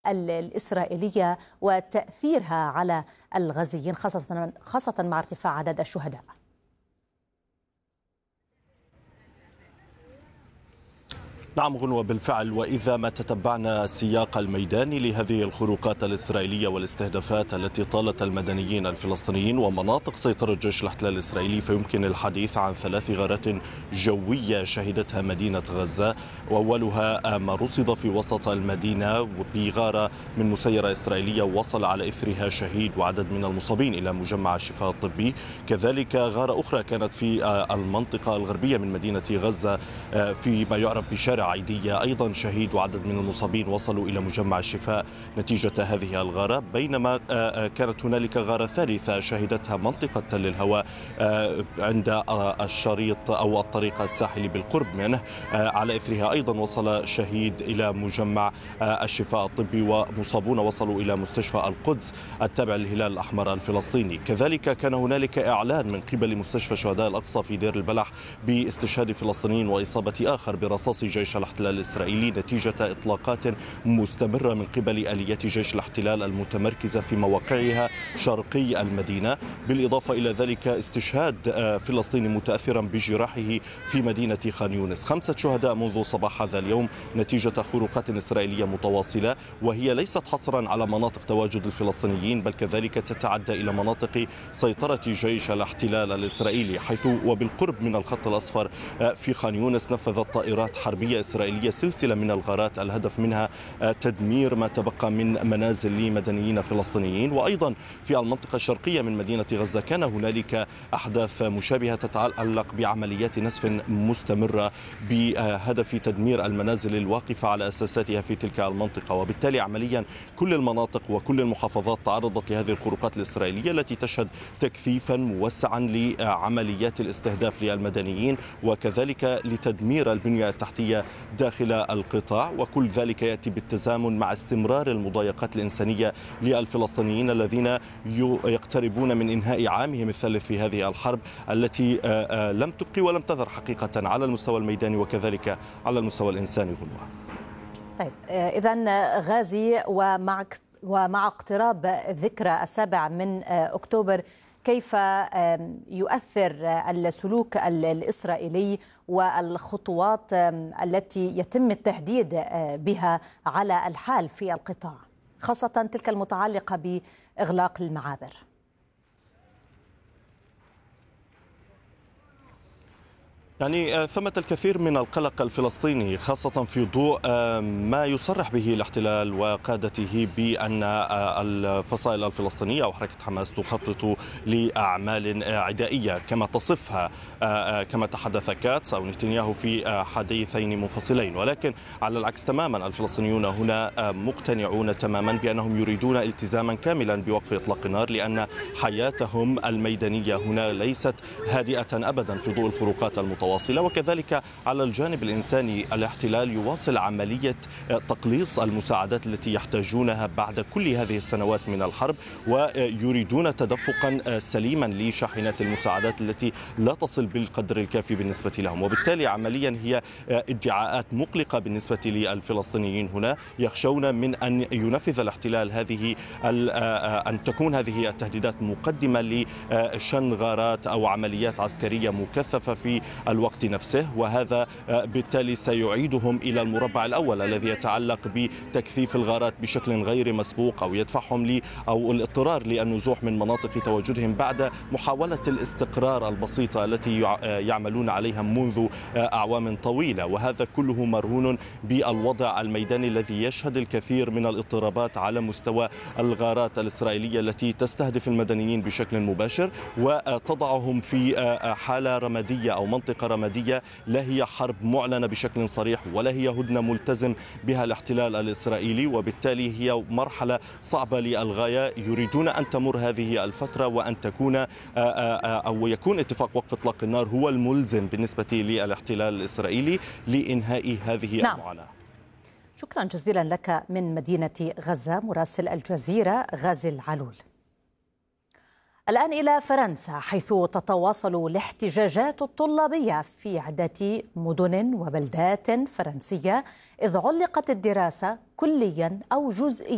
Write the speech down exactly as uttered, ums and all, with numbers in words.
الإسرائيلية وتأثيرها على الغزيين خاصة خاصة مع ارتفاع عدد الشهداء. نعم غنوة، بالفعل، وإذا ما تتبعنا السياق الميداني لهذه الخروقات الإسرائيلية والاستهدافات التي طالت المدنيين الفلسطينيين ومناطق سيطرة جيش الاحتلال الإسرائيلي، فيمكن الحديث عن ثلاث غارات جوية شهدتها مدينة غزة، وأولها ما رصد في وسط المدينة بغارة من مسيرة إسرائيلية وصل على إثرها شهيد وعدد من المصابين إلى مجمع الشفاء الطبي. كذلك غارة أخرى كانت في المنطقة الغربية من مدينة غزة في ما يعرف بشارع عيدية، أيضا شهيد وعدد من المصابين وصلوا إلى مجمع الشفاء نتيجة هذه الغارة. بينما كانت هنالك غارة ثالثة شهدتها منطقة تل الهواء عند الشريط أو الطريق الساحلي بالقرب منه، على إثرها أيضا وصل شهيد إلى مجمع الشفاء الطبي، ومصابون وصلوا إلى مستشفى القدس التابع للهلال الأحمر الفلسطيني. كذلك كان هنالك إعلان من قبل مستشفى شهداء الأقصى في دير البلح باستشهاد فلسطينيين وإصابة آخر برصاص جيش الاحتلال الإسرائيلي نتيجة إطلاقات مستمرة من قبل آليات جيش الاحتلال المتمركزة في مواقعها شرقي المدينة. بالإضافة إلى ذلك استشهاد فلسطيني متأثرا بجراحه في مدينة خان يونس. خمسة شهداء منذ صباح هذا اليوم نتيجة خروقات إسرائيلية متواصلة، وهي ليست حصرا على مناطق تواجد الفلسطينيين بل كذلك تتعدى إلى مناطق سيطرة جيش الاحتلال الإسرائيلي، حيث وبالقرب من الخط الأصفر في خان يونس نفذت طائرات حربية إسرائيلية سلسلة من الغارات الهدف منها تدمير ما تبقى من منازل لمدنيين فلسطينيين. وأيضا في المنطقة الشرقية من مدينة غزة كان هنالك أحداث مشابهة تتعلق بعمليات نسف مستمرة بهدف تدمير المنازل الواقفة على أساساتها في تلك المنطقة. وبالتالي عمليا كل المناطق وكل المحافظات تعرضت لهذه الخروقات الإسرائيلية التي تشهد تكثيفا موسعا لعمليات الاستهداف للمدنيين وكذلك لتدمير البنية التحتية داخل القطاع، وكل ذلك يأتي بالتزامن مع استمرار المضايقات الإنسانية للفلسطينيين الذين يقتربون من إنهاء عامهم الثالث في هذه الحرب التي لم تبقي ولم تذر حقيقة على المستوى الميداني وكذلك على المستوى الإنساني. غنوة. طيب إذن غازي، ومع ومع اقتراب ذكرى السابع من أكتوبر، كيف يؤثر السلوك الإسرائيلي والخطوات التي يتم التهديد بها على الحال في القطاع، خاصة تلك المتعلقة بإغلاق المعابر؟ يعني ثمة الكثير من القلق الفلسطيني خاصة في ضوء ما يصرح به الاحتلال وقادته بأن الفصائل الفلسطينية أو حركة حماس تخطط لأعمال عدائية كما تصفها كما تحدث كاتس أو نتنياهو في حديثين منفصلين. ولكن على العكس تماما الفلسطينيون هنا مقتنعون تماما بأنهم يريدون التزاما كاملا بوقف إطلاق النار، لأن حياتهم الميدانية هنا ليست هادئة أبدا في ضوء الخروقات المتواصلة. وكذلك على الجانب الإنساني الاحتلال يواصل عملية تقليص المساعدات التي يحتاجونها بعد كل هذه السنوات من الحرب، ويريدون تدفقا سليما لشاحنات المساعدات التي لا تصل بالقدر الكافي بالنسبة لهم. وبالتالي عمليا هي ادعاءات مقلقة بالنسبة للفلسطينيين هنا، يخشون من أن ينفذ الاحتلال هذه أن تكون هذه التهديدات مقدمة لشن غارات أو عمليات عسكرية مكثفة في الوقت نفسه، وهذا بالتالي سيعيدهم إلى المربع الأول الذي يتعلق بتكثيف الغارات بشكل غير مسبوق أو يدفعهم لي أو الاضطرار للنزوح من مناطق تواجدهم بعد محاولة الاستقرار البسيطة التي يعملون عليها منذ أعوام طويلة. وهذا كله مرهون بالوضع الميداني الذي يشهد الكثير من الاضطرابات على مستوى الغارات الإسرائيلية التي تستهدف المدنيين بشكل مباشر وتضعهم في حالة رمادية أو منطقة رمادية، لا هي حرب معلنة بشكل صريح ولا هي هدنة ملتزم بها الاحتلال الإسرائيلي. وبالتالي هي مرحلة صعبة للغاية، يريدون أن تمر هذه الفترة وأن تكون أو يكون اتفاق وقف إطلاق النار هو الملزم بالنسبة للاحتلال الإسرائيلي لإنهاء هذه نعم. المعاناة. شكرا جزيلا لك من مدينة غزة مراسل الجزيرة غازي العلول. الآن إلى فرنسا، حيث تتواصل الاحتجاجات الطلابية في عدة مدن وبلدات فرنسية، إذ علقت الدراسة كليا أو جزئيا